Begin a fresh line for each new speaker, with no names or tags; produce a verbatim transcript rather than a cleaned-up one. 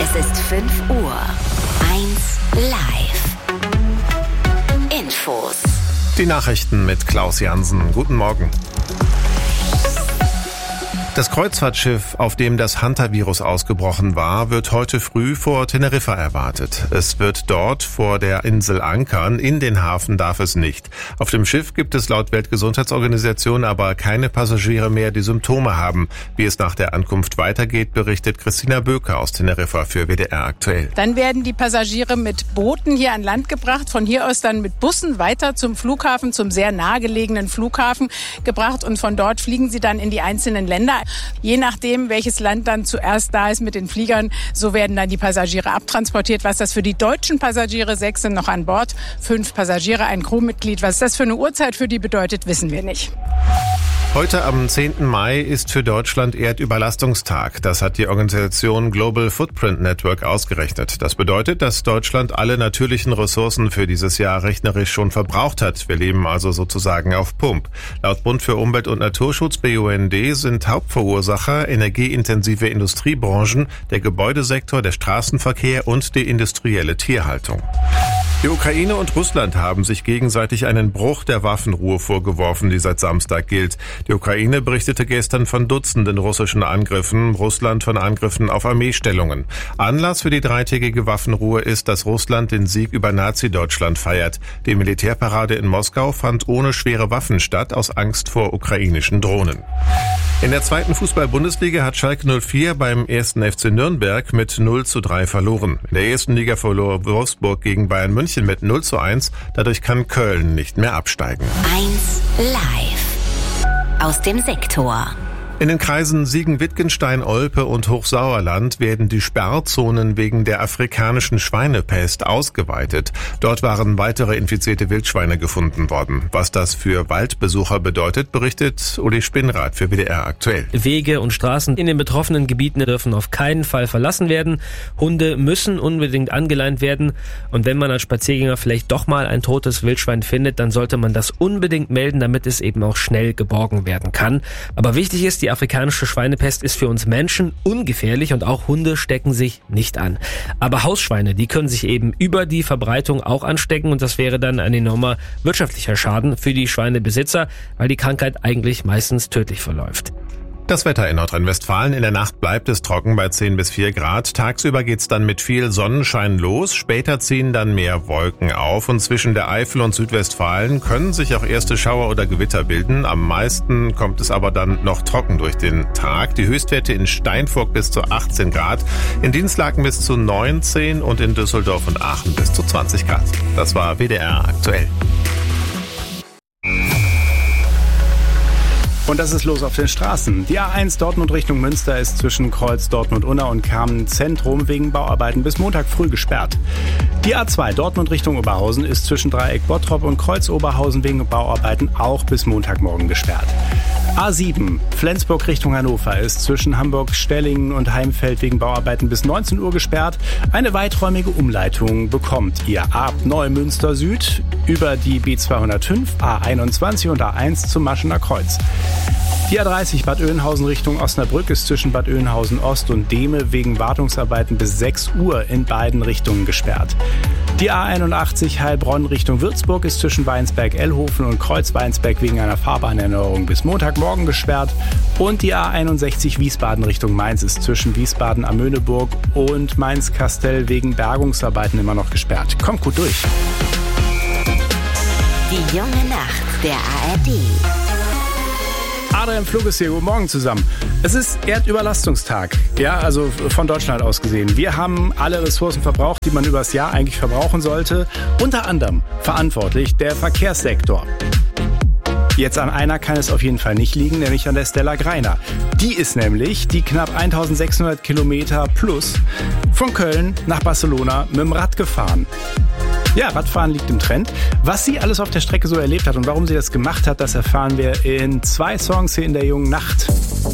Es ist fünf Uhr. eins live. Infos.
Die Nachrichten mit Klaus Jansen. Guten Morgen. Das Kreuzfahrtschiff, auf dem das Hantavirus ausgebrochen war, wird heute früh vor Teneriffa erwartet. Es wird dort vor der Insel ankern, in den Hafen darf es nicht. Auf dem Schiff gibt es laut Weltgesundheitsorganisation aber keine Passagiere mehr, die Symptome haben. Wie es nach der Ankunft weitergeht, berichtet Christina Böke aus Teneriffa für W D R aktuell.
Dann werden die Passagiere mit Booten hier an Land gebracht, von hier aus dann mit Bussen weiter zum Flughafen, zum sehr nahegelegenen Flughafen gebracht und von dort fliegen sie dann in die einzelnen Länder. Je nachdem, welches Land dann zuerst da ist mit den Fliegern, so werden dann die Passagiere abtransportiert. Was das für die deutschen Passagiere, sechs sind noch an Bord, fünf Passagiere, ein Crewmitglied. Was das für eine Uhrzeit für die bedeutet, wissen wir nicht.
Heute am zehnten Mai ist für Deutschland Erdüberlastungstag. Das hat die Organisation Global Footprint Network ausgerechnet. Das bedeutet, dass Deutschland alle natürlichen Ressourcen für dieses Jahr rechnerisch schon verbraucht hat. Wir leben also sozusagen auf Pump. Laut Bund für Umwelt und Naturschutz B U N D sind Hauptverursacher energieintensive Industriebranchen, der Gebäudesektor, der Straßenverkehr und die industrielle Tierhaltung. Die Ukraine und Russland haben sich gegenseitig einen Bruch der Waffenruhe vorgeworfen, die seit Samstag gilt. Die Ukraine berichtete gestern von Dutzenden russischen Angriffen, Russland von Angriffen auf Armeestellungen. Anlass für die dreitägige Waffenruhe ist, dass Russland den Sieg über Nazi-Deutschland feiert. Die Militärparade in Moskau fand ohne schwere Waffen statt, aus Angst vor ukrainischen Drohnen. In der zweiten Fußball-Bundesliga hat Schalke null vier beim ersten F C Nürnberg mit null zu drei verloren. In der ersten Liga verlor Wolfsburg gegen Bayern München mit null zu eins. Dadurch kann Köln nicht mehr absteigen.
eins live. Aus dem Sektor.
In den Kreisen Siegen-Wittgenstein, Olpe und Hochsauerland werden die Sperrzonen wegen der afrikanischen Schweinepest ausgeweitet. Dort waren weitere infizierte Wildschweine gefunden worden. Was das für Waldbesucher bedeutet, berichtet Uli Spinnrath für W D R aktuell.
Wege und Straßen in den betroffenen Gebieten dürfen auf keinen Fall verlassen werden. Hunde müssen unbedingt angeleint werden. Und wenn man als Spaziergänger vielleicht doch mal ein totes Wildschwein findet, dann sollte man das unbedingt melden, damit es eben auch schnell geborgen werden kann. Aber wichtig ist, die Die afrikanische Schweinepest ist für uns Menschen ungefährlich und auch Hunde stecken sich nicht an. Aber Hausschweine, die können sich eben über die Verbreitung auch anstecken und das wäre dann ein enormer wirtschaftlicher Schaden für die Schweinebesitzer, weil die Krankheit eigentlich meistens tödlich verläuft.
Das Wetter in Nordrhein-Westfalen. In der Nacht bleibt es trocken bei zehn bis vier Grad. Tagsüber geht's dann mit viel Sonnenschein los. Später ziehen dann mehr Wolken auf und zwischen der Eifel und Südwestfalen können sich auch erste Schauer oder Gewitter bilden. Am meisten kommt es aber dann noch trocken durch den Tag. Die Höchstwerte in Steinfurt bis zu achtzehn Grad, in Dinslaken bis zu neunzehn und in Düsseldorf und Aachen bis zu zwanzig Grad. Das war W D R aktuell.
Und das ist los auf den Straßen. Die A eins Dortmund Richtung Münster ist zwischen Kreuz Dortmund-Unna und Kamen Zentrum wegen Bauarbeiten bis Montag früh gesperrt. Die A zwei Dortmund Richtung Oberhausen ist zwischen Dreieck Bottrop und Kreuz Oberhausen wegen Bauarbeiten auch bis Montagmorgen gesperrt. A sieben Flensburg Richtung Hannover ist zwischen Hamburg-Stellingen und Heimfeld wegen Bauarbeiten bis neunzehn Uhr gesperrt. Eine weiträumige Umleitung bekommt ihr ab Neumünster Süd über die B zweihundertfünf, A einundzwanzig und A eins zum Maschener Kreuz. Die A dreißig Bad Oeynhausen Richtung Osnabrück ist zwischen Bad Oeynhausen Ost und Dehme wegen Wartungsarbeiten bis sechs Uhr in beiden Richtungen gesperrt. Die A einundachtzig Heilbronn Richtung Würzburg ist zwischen Weinsberg-Ellhofen und Kreuz-Weinsberg wegen einer Fahrbahnerneuerung bis Montagmorgen gesperrt. Und die A einundsechzig Wiesbaden Richtung Mainz ist zwischen Wiesbaden am Möhneburg und Mainz-Kastell wegen Bergungsarbeiten immer noch gesperrt. Kommt gut durch.
Die junge Nacht der A R D.
Adrian Flug ist hier. Guten Morgen zusammen. Es ist Erdüberlastungstag. Ja, also von Deutschland aus gesehen. Wir haben alle Ressourcen verbraucht, die man übers Jahr eigentlich verbrauchen sollte. Unter anderem verantwortlich der Verkehrssektor. Jetzt an einer kann es auf jeden Fall nicht liegen, nämlich an der Stella Greiner. Die ist nämlich die knapp eintausendsechshundert Kilometer plus von Köln nach Barcelona mit dem Rad gefahren. Ja, Radfahren liegt im Trend. Was sie alles auf der Strecke so erlebt hat und warum sie das gemacht hat, das erfahren wir in zwei Songs hier in der jungen Nacht.